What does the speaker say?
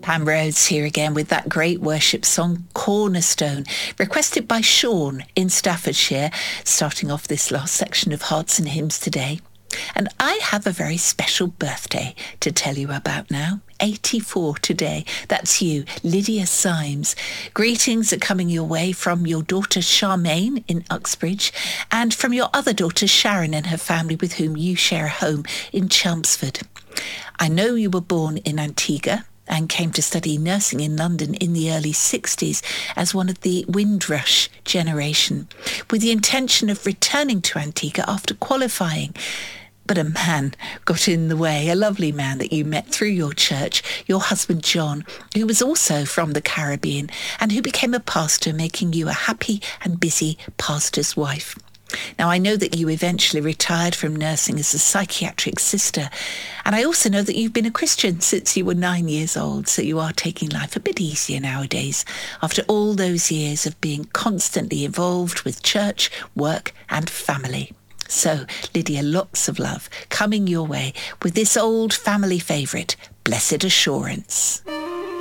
Pam Rhodes here again with that great worship song, Cornerstone, requested by Sean in Staffordshire, starting off this last section of Hearts and Hymns today. And I have a very special birthday to tell you about now. 84 today. That's you, Lydia Symes. Greetings are coming your way from your daughter Charmaine in Uxbridge and from your other daughter Sharon and her family with whom you share a home in Chelmsford. I know you were born in Antigua and came to study nursing in London in the early 60s as one of the Windrush generation, with the intention of returning to Antigua after qualifying. But a man got in the way, a lovely man that you met through your church, your husband John, who was also from the Caribbean and who became a pastor, making you a happy and busy pastor's wife. Now, I know that you eventually retired from nursing as a psychiatric sister, and I also know that you've been a Christian since you were 9 years old, so you are taking life a bit easier nowadays after all those years of being constantly involved with church, work and family. So, Lydia, lots of love coming your way with this old family favourite, Blessed Assurance.